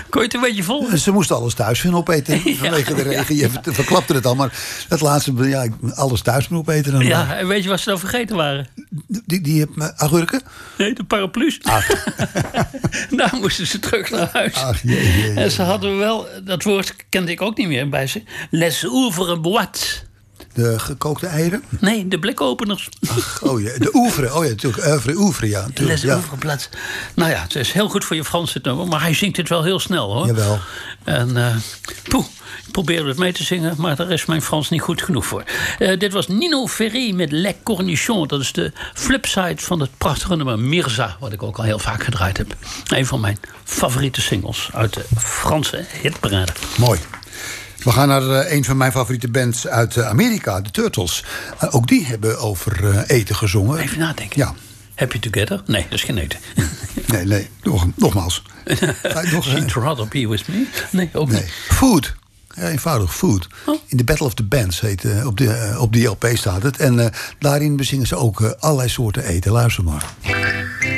Kon je het een beetje vol? Ze moesten alles thuis gaan opeten vanwege de regen. Je verklapte het al, maar het laatste, alles thuis gaan opeten. Dan ja, en weet je wat ze dan vergeten waren? Die agurken? Nee, de paraplu's. Daar moesten ze terug naar huis. Ach, jee. En ze hadden wel, dat woord kende ik ook niet meer bij ze, les ouvres boîtes. De gekookte eieren? Nee, de blikopeners. Ach, de oeuvre. Oh ja, natuurlijk. Oeuvre, ja. Les ouvres boîtes. Nou ja, het is heel goed voor je Frans dit nummer, maar hij zingt het wel heel snel, hoor. Jawel. En ik probeerde het mee te zingen, maar daar is mijn Frans niet goed genoeg voor. Dit was Nino Ferry met Les Cornichons. Dat is de flipside van het prachtige nummer Mirza, wat ik ook al heel vaak gedraaid heb. Een van mijn favoriete singles uit de Franse hitparade. Mooi. We gaan naar een van mijn favoriete bands uit Amerika, de Turtles. Ook die hebben over eten gezongen. Even nadenken. Ja. Happy Together? Nee, dat is geen eten. Nee. Nogmaals. She'd rather be with me? Nee, ook niet. Food. Ja, eenvoudig, Food. In The Battle of the Bands heet, op die LP staat het. En daarin bezingen ze ook allerlei soorten eten. Luister maar.